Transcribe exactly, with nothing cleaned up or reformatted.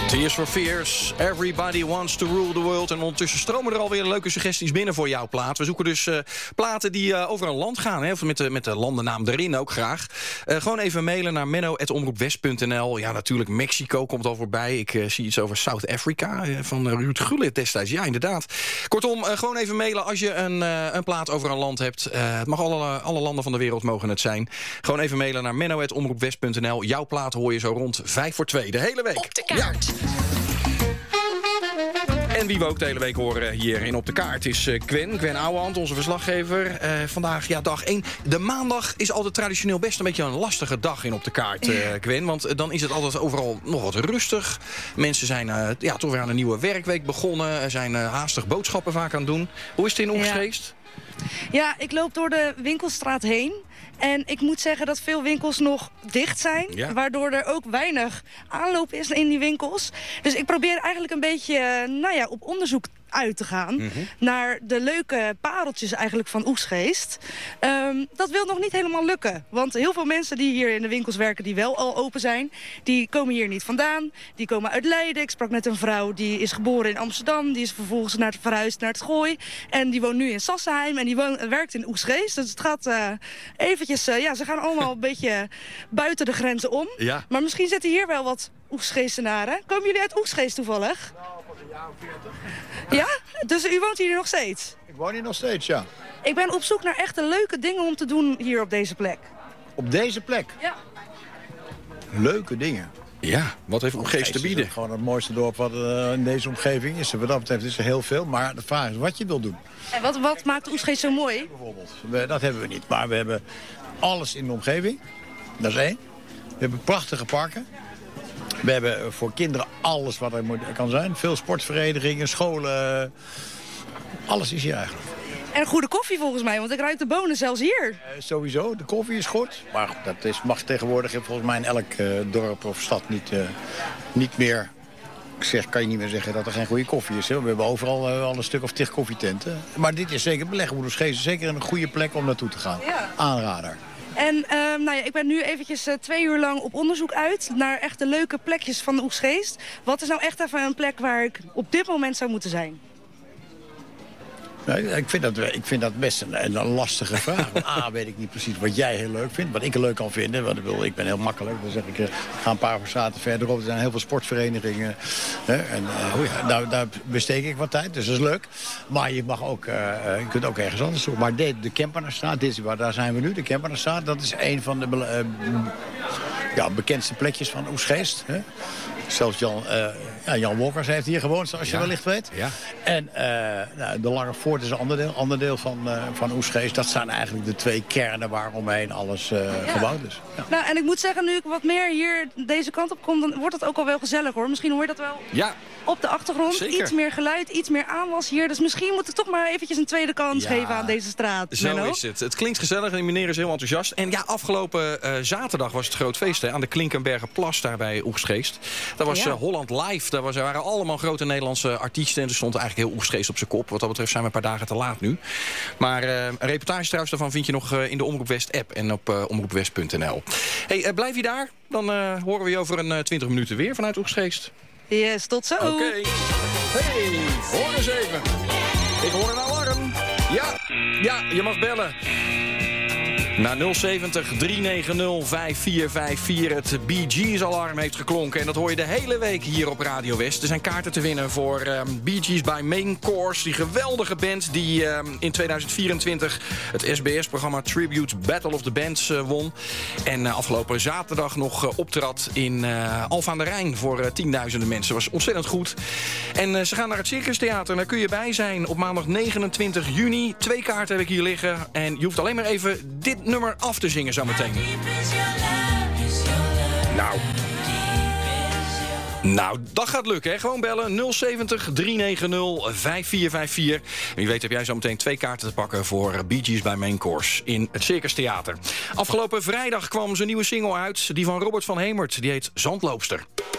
Tears for Fears, Everybody Wants to Rule the World. En ondertussen stromen er alweer leuke suggesties binnen voor jouw plaat. We zoeken dus uh, platen die uh, over een land gaan, hè, of met de, met de landennaam erin ook graag. Uh, gewoon even mailen naar menno at omroepwest punt n l. Ja, natuurlijk, Mexico komt al voorbij. Ik uh, zie iets over South Africa uh, van uh, Ruud Gullit destijds. Ja, inderdaad. Kortom, uh, gewoon even mailen als je een, uh, een plaat over een land hebt. Uh, het mag alle, alle landen van de wereld mogen het zijn. Gewoon even mailen naar menno at omroepwest punt n l. Jouw plaat hoor je zo rond vijf voor twee de hele week. Op de kaart. Ja. En wie we ook de hele week horen hier in Op de Kaart is Gwen. Gwen Ouwehand, onze verslaggever. Uh, vandaag, ja, dag één. De maandag is altijd traditioneel best een beetje een lastige dag in Op de Kaart, uh, Gwen. Want uh, dan is het altijd overal nog wat rustig. Mensen zijn uh, ja, toch weer aan een nieuwe werkweek begonnen. Er zijn uh, haastig boodschappen vaak aan het doen. Hoe is het in Oegstgeest? Ja. ja, ik loop door de winkelstraat heen. En ik moet zeggen dat veel winkels nog dicht zijn. Ja. Waardoor er ook weinig aanloop is in die winkels. Dus ik probeer eigenlijk een beetje nou ja, op onderzoek uit te gaan. Mm-hmm. Naar de leuke pareltjes eigenlijk van Oegstgeest. Um, dat wil nog niet helemaal lukken. Want heel veel mensen die hier in de winkels werken die wel al open zijn, die komen hier niet vandaan. Die komen uit Leiden. Ik sprak net een vrouw die is geboren in Amsterdam. Die is vervolgens naar het verhuisd naar het Gooi. En die woont nu in Sassenheim. En die woont, werkt in Oegstgeest. Dus het gaat uh, eventjes... Uh, ja, ze gaan allemaal een beetje buiten de grenzen om. Ja. Maar misschien zitten hier wel wat Oegstgeestenaren. Komen jullie uit Oegstgeest toevallig? Nou, pas een jaar of veertig. Ja? Dus u woont hier nog steeds? Ik woon hier nog steeds, ja. Ik ben op zoek naar echte leuke dingen om te doen hier op deze plek. Op deze plek? Ja. Leuke dingen? Ja, wat heeft Oegstgeest te bieden? Is gewoon het mooiste dorp wat uh, in deze omgeving is. Wat dat betreft is er heel veel, maar de vraag is wat je wil doen. En wat, wat maakt Oegstgeest zo mooi? Bijvoorbeeld, we, dat hebben we niet. Maar we hebben alles in de omgeving. Dat is één. We hebben prachtige parken. We hebben voor kinderen alles wat er kan zijn. Veel sportverenigingen, scholen. Alles is hier eigenlijk. En goede koffie volgens mij, want ik ruik de bonen zelfs hier. Uh, sowieso, de koffie is goed. Maar dat is, mag tegenwoordig volgens mij in elk uh, dorp of stad niet, uh, niet meer... Ik zeg, kan je niet meer zeggen dat er geen goede koffie is. Hè? We hebben overal uh, al een stuk of tig koffietenten. Maar dit is zeker beleggen. Oegstgeest is zeker een goede plek om naartoe te gaan. Ja. Aanrader. En uh, nou ja, ik ben nu eventjes uh, twee uur lang op onderzoek uit naar echte leuke plekjes van de Oegstgeest. Wat is nou echt even een plek waar ik op dit moment zou moeten zijn? Nou, ik, vind dat, ik vind dat best een, een lastige vraag. Want A, weet ik niet precies wat jij heel leuk vindt. Wat ik leuk kan vinden. Want ik, wil, ik ben heel makkelijk. Dan zeg ik, uh, ga een paar straten verderop. Er zijn heel veel sportverenigingen. Hè, en, uh, oh ja, daar, daar besteed ik wat tijd. Dus dat is leuk. Maar je mag ook, uh, uh, je kunt ook ergens anders zoeken. Maar de, de Kempenerstraat, dit is waar, daar zijn we nu. De Kempenerstraat, dat is een van de uh, ja, bekendste plekjes van Oegstgeest. Hè. Zelfs Jan, uh, ja, Jan Wolkers heeft hier gewoond, zoals ja. je wellicht weet. Ja. En uh, nou, de Lange Voort is een ander deel, ander deel van, uh, van Oegstgeest. Dat zijn eigenlijk de twee kernen waaromheen alles uh, ja. gebouwd is. Ja. Nou, en ik moet zeggen, nu ik wat meer hier deze kant op kom, dan wordt het ook al wel gezellig, hoor. Misschien hoor je dat wel ja. op de achtergrond. Zeker. Iets meer geluid, iets meer aanwas hier. Dus misschien moet ik toch maar eventjes een tweede kans ja. geven aan deze straat. Zo Menno. is het. Het klinkt gezellig en die meneer is heel enthousiast. En ja, afgelopen uh, zaterdag was het groot feest hè, aan de Klinkenbergerplas daar bij Oegstgeest. Dat was ja. uh, Holland Live. Daar was, er waren allemaal grote Nederlandse artiesten. En er stond eigenlijk heel Oegstgeest op zijn kop. Wat dat betreft zijn we een paar dagen te laat nu. Maar uh, een reportage trouwens daarvan vind je nog uh, in de Omroep West app en op uh, omroepwest punt n l. Hey, uh, blijf je daar? Dan uh, horen we je over een uh, twintig minuten weer vanuit Oegstgeest. Yes, tot zo. Oké. Okay. Hey, hoor eens even. Ik hoor een alarm. Ja, ja, je mag bellen. Na nul zeventig, drie negen nul, vijf vier vijf vier. Het Bee Gees alarm heeft geklonken. En dat hoor je de hele week hier op Radio West. Er zijn kaarten te winnen voor um, Bee Gees by Main Course. Die geweldige band die um, in tweeduizend vierentwintig het S B S-programma Tribute Battle of the Bands uh, won. En uh, afgelopen zaterdag nog uh, optrad in uh, Alphen aan de Rijn voor uh, tienduizenden mensen. Dat was ontzettend goed. En uh, ze gaan naar het Circus Theater. Daar kun je bij zijn op maandag negenentwintig juni. Twee kaarten heb ik hier liggen. En je hoeft alleen maar even dit nummer af te zingen zometeen. Nou. Nou, dat gaat lukken, hè? Gewoon bellen. nul zeventig, drie negen nul, vijf vier vijf vier. En wie weet heb jij zometeen twee kaarten te pakken voor Bee Gees bij Main Course in het Circus Theater. Afgelopen vrijdag kwam zijn nieuwe single uit. Die van Robert van Hemert. Die heet Zandloopster.